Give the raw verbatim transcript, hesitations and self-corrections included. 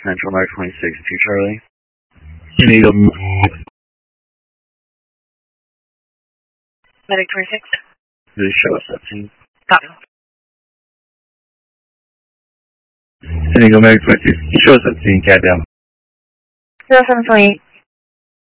Central Mark twenty-six, two Charlie. San Diego. Medic twenty-six. Please show us that scene. Copy. San Diego Medic twenty-six, show us that scene, cat down. zero seven twenty-eight.